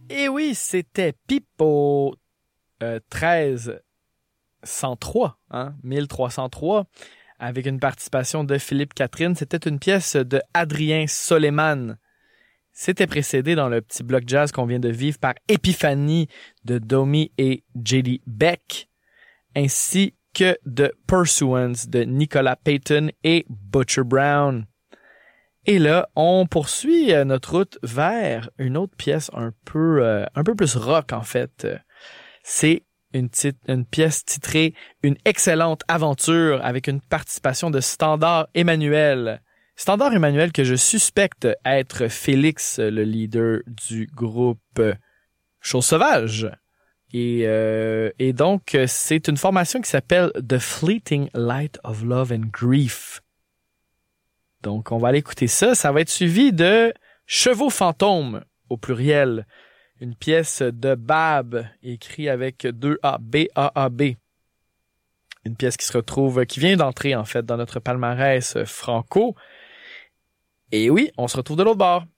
Et oui, c'était Pipo 1303, 1303, avec une participation de Philippe Catherine. C'était une pièce de Adrien Soleiman. C'était précédé dans le petit bloc jazz qu'on vient de vivre par Épiphanie de Domi et J.D. Beck, ainsi que de Pursuance de Nicolas Payton et Butcher Brown. Et là, on poursuit notre route vers une autre pièce un peu plus rock, en fait. C'est une pièce titrée « Une excellente aventure » avec une participation de Standard Emmanuel. Standard Emmanuel que je suspecte être Félix, le leader du groupe Chose Sauvage. Et donc, c'est une formation qui s'appelle The Fleeting Light of Love and Grief. Donc, on va aller écouter ça. Ça va être suivi de Chevaux fantômes, au pluriel. Une pièce de Bab, écrit avec 2 A, B-A-A-B. Une pièce qui vient d'entrer, en fait, dans notre palmarès franco. Et oui, on se retrouve de l'autre bord.